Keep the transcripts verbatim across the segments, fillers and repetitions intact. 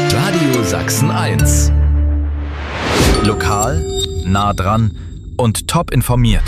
Radio Sachsen eins. Lokal, nah dran und top informiert.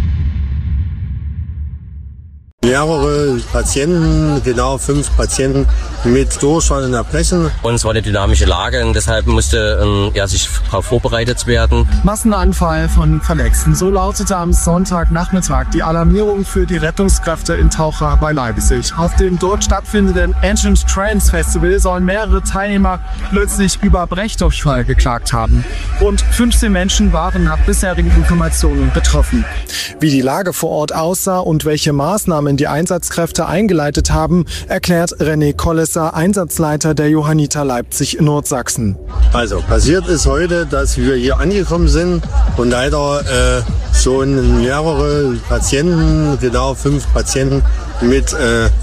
Mehrere Patienten, genau fünf Patienten mit Durchfall und Erbrechen. Und es war eine dynamische Lage und deshalb musste ähm, ja, sich darauf vorbereitet werden. Massenanfall von Verletzten. So lautete am Sonntagnachmittag die Alarmierung für die Rettungskräfte in Taucha bei Leipzig. Auf dem dort stattfindenden Ancient Trance Festival sollen mehrere Teilnehmer plötzlich über Brechdurchfall geklagt haben. Rund fünfzehn Menschen waren nach bisherigen Informationen betroffen. Wie die Lage vor Ort aussah und welche Maßnahmen die Einsatzkräfte eingeleitet haben, erklärt René Kollesser, Einsatzleiter der Johanniter Leipzig in Nordsachsen. Also passiert ist heute, dass wir hier angekommen sind und leider äh, schon mehrere Patienten, genau fünf Patienten mit äh, äh,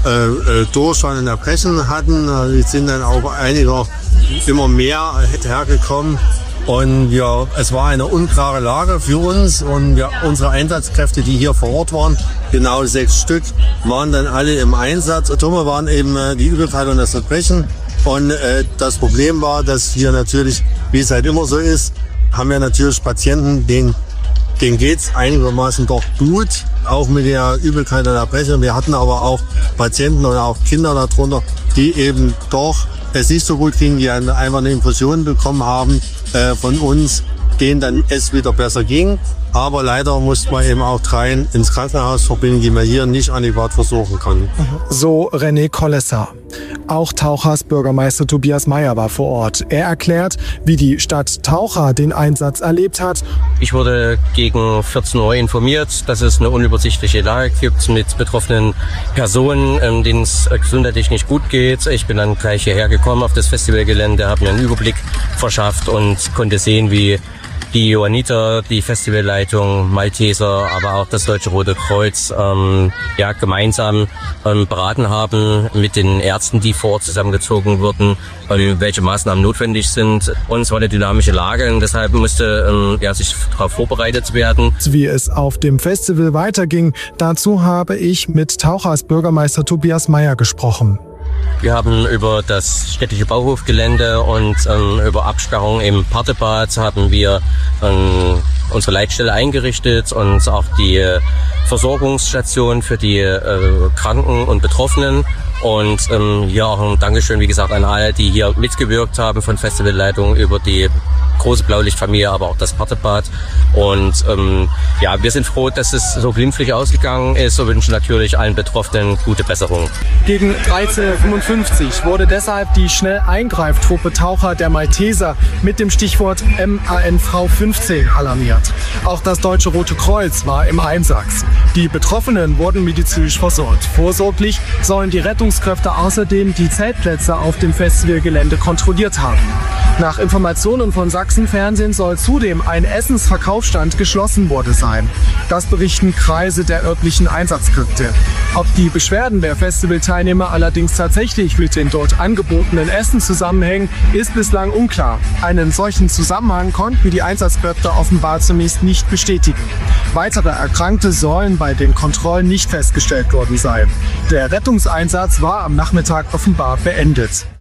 Durchfall und Erbrechen hatten. Es sind dann auch einige immer mehr hergekommen. Und wir, es war eine unklare Lage für uns und wir, unsere Einsatzkräfte, die hier vor Ort waren, genau sechs Stück, waren dann alle im Einsatz. Dumme waren eben äh, die Übelkeit und das Erbrechen. Und äh, das Problem war, dass hier natürlich, wie es halt immer so ist, haben wir natürlich Patienten, denen, denen geht's einigermaßen doch gut, auch mit der Übelkeit und Erbrechen. Wir hatten aber auch Patienten und auch Kinder darunter, die eben doch es nicht so gut ging, die einfach eine Infusion bekommen haben äh, von uns, denen dann es wieder besser ging. Aber leider mussten wir eben auch dreien ins Krankenhaus verbinden, die wir hier nicht adäquat versorgen konnten. So René Kollesser. Auch Tauchers Bürgermeister Tobias Meyer war vor Ort. Er erklärt, wie die Stadt Taucha den Einsatz erlebt hat. Ich wurde gegen vierzehn Uhr informiert, dass es eine unübersichtliche Lage gibt mit betroffenen Personen, denen es gesundheitlich nicht gut geht. Ich bin dann gleich hierher gekommen auf das Festivalgelände, habe mir einen Überblick verschafft und konnte sehen, wie die Johanniter, die Festivalleitung, Malteser, aber auch das Deutsche Rote Kreuz ähm, ja, gemeinsam ähm, beraten haben mit den Ärzten, die vor Ort zusammengezogen wurden, ähm, welche Maßnahmen notwendig sind. Und es war eine dynamische Lage und deshalb musste ähm, ja, sich darauf vorbereitet werden. Wie es auf dem Festival weiterging, dazu habe ich mit Tauchers Bürgermeister Tobias Meyer gesprochen. Wir haben über das städtische Bauhofgelände und ähm, über Absperrung im Partebad haben wir ähm, unsere Leitstelle eingerichtet und auch die äh, Versorgungsstation für die äh, Kranken und Betroffenen. Und ähm, hier auch ein Dankeschön, wie gesagt, an alle, die hier mitgewirkt haben, von Festivalleitung über die große Blaulichtfamilie, aber auch das Partebad. Und ähm, ja, wir sind froh, dass es so glimpflich ausgegangen ist und wünschen natürlich allen Betroffenen gute Besserung. Gegen dreizehn Uhr fünfundfünfzig wurde deshalb die Schnelleingreiftruppe Taucher der Malteser mit dem Stichwort M A N V fünfzehn alarmiert. Auch das Deutsche Rote Kreuz war im Einsatz. Die Betroffenen wurden medizinisch versorgt. Vorsorglich sollen die Rettungskräfte außerdem die Zeltplätze auf dem Festivalgelände kontrolliert haben. Nach Informationen von Sachsen-Fernsehen soll zudem ein Essensverkaufsstand geschlossen worden sein. Das berichten Kreise der örtlichen Einsatzkräfte. Ob die Beschwerden der Festivalteilnehmer allerdings tatsächlich mit den dort angebotenen Essen zusammenhängen, ist bislang unklar. Einen solchen Zusammenhang konnten die Einsatzkräfte offenbar zunächst nicht bestätigen. Weitere Erkrankte sollen bei den Kontrollen nicht festgestellt worden sein. Der Rettungseinsatz war am Nachmittag offenbar beendet.